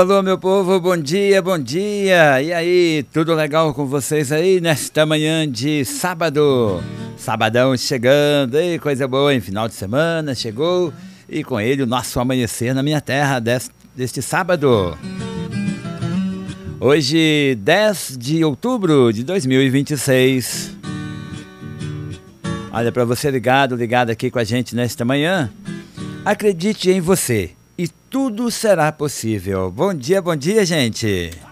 Alô, meu povo, bom dia, bom dia! E aí, tudo legal com vocês aí nesta manhã de sábado? Sabadão chegando, ei, coisa boa, em final de semana chegou e com ele o nosso amanhecer na minha terra deste sábado. Hoje, 10 de outubro de 2026. Olha, para você ligado aqui com a gente nesta manhã, acredite em você e tudo será possível. Bom dia, gente!